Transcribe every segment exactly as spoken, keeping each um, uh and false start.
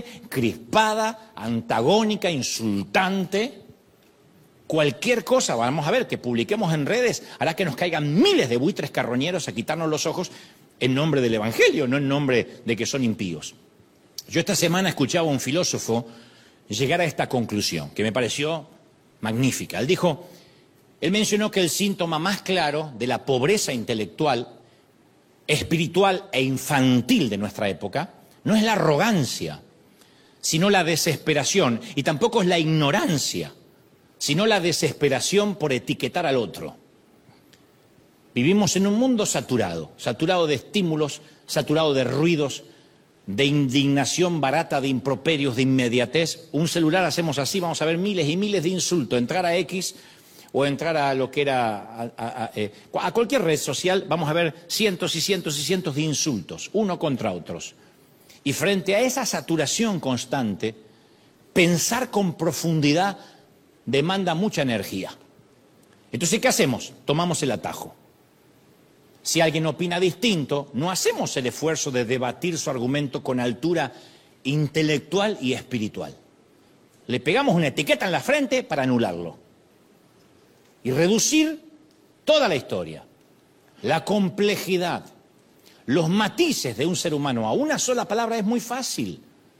crispada, antagónica, insultante. Cualquier cosa, vamos a ver, que publiquemos en redes hará que nos caigan miles de buitres carroñeros a quitarnos los ojos en nombre del Evangelio, no en nombre de que son impíos. Yo esta semana escuchaba a un filósofo llegar a esta conclusión, que me pareció magnífica. Él dijo, él mencionó que el síntoma más claro de la pobreza intelectual, espiritual e infantil de nuestra época no es la arrogancia, sino la desesperación, y tampoco es la ignorancia, sino la desesperación por etiquetar al otro. Vivimos en un mundo saturado, saturado de estímulos, saturado de ruidos, de indignación barata, de improperios, de inmediatez. Un celular hacemos así, vamos a ver miles y miles de insultos. Entrar a X o entrar a lo que era, a, a, a, eh, a cualquier red social, vamos a ver cientos y cientos y cientos de insultos, uno contra otros. Y frente a esa saturación constante, pensar con profundidad demanda mucha energía. Entonces, ¿qué hacemos? Tomamos el atajo. Si alguien opina distinto, no hacemos el esfuerzo de debatir su argumento con altura intelectual y espiritual. Le pegamos una etiqueta en la frente para anularlo y reducir toda la historia, la complejidad, los matices de un ser humano a una sola palabra es muy fácil.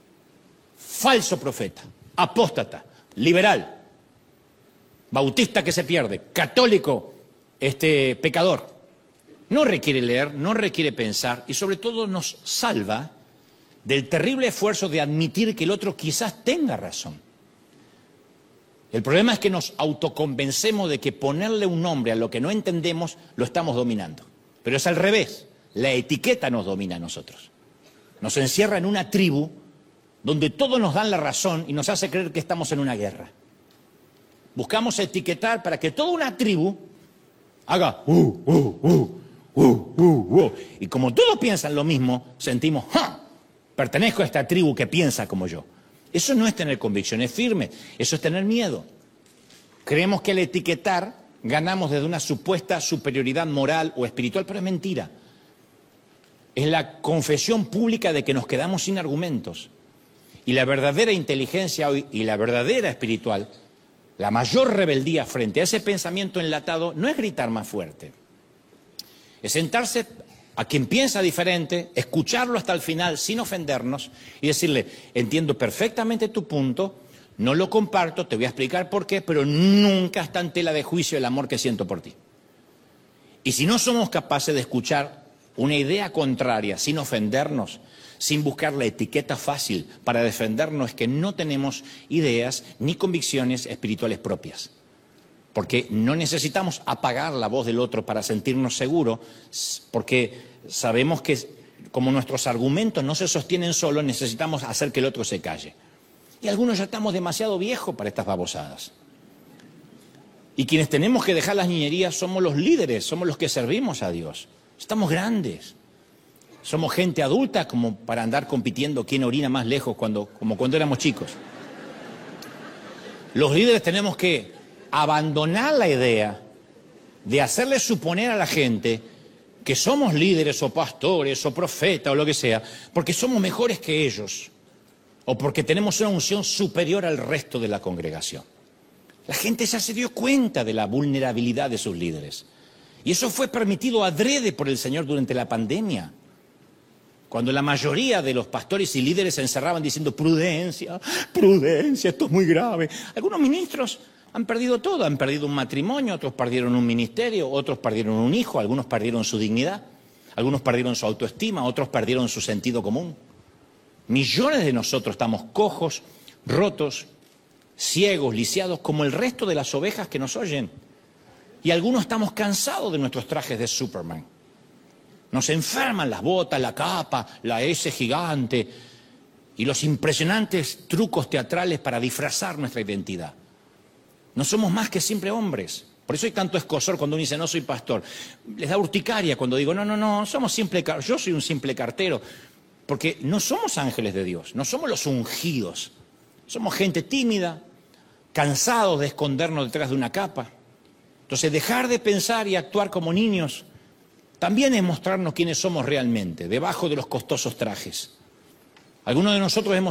Falso profeta, apóstata, liberal, bautista que se pierde, católico, este, pecador. No requiere leer, no requiere pensar y sobre todo nos salva del terrible esfuerzo de admitir que el otro quizás tenga razón. El problema es que nos autoconvencemos de que ponerle un nombre a lo que no entendemos lo estamos dominando. Pero es al revés, la etiqueta nos domina a nosotros. Nos encierra en una tribu donde todos nos dan la razón y nos hace creer que estamos en una guerra. Buscamos etiquetar para que toda una tribu haga uh, uh, uh, uh, uh, uh. Y como todos piensan lo mismo, sentimos, ¡ja! Pertenezco a esta tribu que piensa como yo. Eso no es tener convicciones firmes, eso es tener miedo. Creemos que al etiquetar ganamos desde una supuesta superioridad moral o espiritual, pero es mentira. Es la confesión pública de que nos quedamos sin argumentos. Y la verdadera inteligencia hoy y la verdadera espiritual, la mayor rebeldía frente a ese pensamiento enlatado no es gritar más fuerte. Es sentarse a quien piensa diferente, escucharlo hasta el final sin ofendernos y decirle, entiendo perfectamente tu punto, no lo comparto, te voy a explicar por qué, pero nunca está en tela de juicio el amor que siento por ti. Y si no somos capaces de escuchar una idea contraria sin ofendernos, sin buscar la etiqueta fácil para defendernos, es que no tenemos ideas ni convicciones espirituales propias. Porque no necesitamos apagar la voz del otro para sentirnos seguros, porque sabemos que como nuestros argumentos no se sostienen solos, necesitamos hacer que el otro se calle. Y algunos ya estamos demasiado viejos para estas babosadas. Y quienes tenemos que dejar las niñerías somos los líderes, somos los que servimos a Dios. Estamos grandes. Somos gente adulta como para andar compitiendo quién orina más lejos cuando, como cuando éramos chicos. Los líderes tenemos que abandonar la idea de hacerle suponer a la gente que somos líderes o pastores o profetas o lo que sea, porque somos mejores que ellos o porque tenemos una unción superior al resto de la congregación. La gente ya se dio cuenta de la vulnerabilidad de sus líderes. Y eso fue permitido adrede por el Señor durante la pandemia. Cuando la mayoría de los pastores y líderes se encerraban diciendo prudencia, prudencia, esto es muy grave. Algunos ministros han perdido todo, han perdido un matrimonio, otros perdieron un ministerio, otros perdieron un hijo, algunos perdieron su dignidad, algunos perdieron su autoestima, otros perdieron su sentido común. Millones de nosotros estamos cojos, rotos, ciegos, lisiados, como el resto de las ovejas que nos oyen. Y algunos estamos cansados de nuestros trajes de Superman. Nos enferman las botas, la capa, la S gigante y los impresionantes trucos teatrales para disfrazar nuestra identidad. No somos más que simples hombres. Por eso hay tanto escozor cuando uno dice no soy pastor. Les da urticaria cuando digo no, no, no, somos simple, yo soy un simple cartero. Porque no somos ángeles de Dios, no somos los ungidos. Somos gente tímida, cansados de escondernos detrás de una capa. Entonces dejar de pensar y actuar como niños también es mostrarnos quiénes somos realmente, debajo de los costosos trajes. Algunos de nosotros hemos